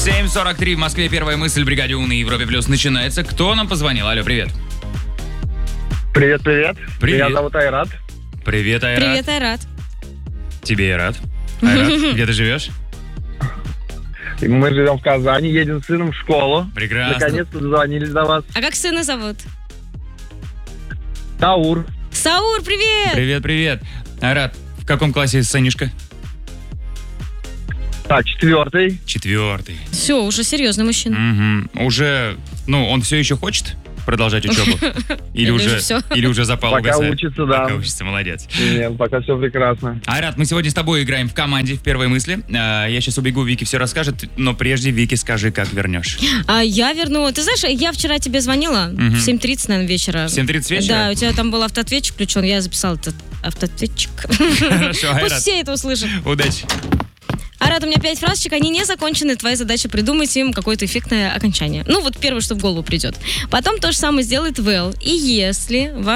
7:43 в Москве. Первая мысль в бригаде У на Европе Плюс начинается. Кто нам позвонил? Алло, привет. Привет. Привет. Меня зовут Айрат. Привет, Айрат. Привет, Айрат. Тебе Айрат. Айрат, где ты живешь? Мы живем в Казани, едем с сыном в школу. Прекрасно. Наконец-то дозвонились до вас. А как сына зовут? Таур. Саур, привет! Привет. Айрат, в каком классе сынишка? Так, 4-й. 4-й. Все, уже серьезный мужчина. Угу. Уже, он все еще хочет продолжать учебу? Или уже запал Пока угасает? учится, да. Пока учится, молодец. Нет, пока все прекрасно. Айрат, мы сегодня с тобой играем в команде в первой мысли. Я сейчас убегу, Вики все расскажет, но прежде, Вики, скажи, как вернешь. А я верну... Ты знаешь, я вчера тебе звонила в 7:30, наверное, вечера. В 7:30 вечера? Да, у тебя там был автоответчик включен, я записала этот автоответчик. Хорошо, Айрат. Пусть все это услышат. Удачи. Айрат, у меня 5 фразочек, они не закончены. Твоя задача придумать им какое-то эффектное окончание. Ну, вот первое, что в голову придет. Потом то же самое сделает Вэл. И если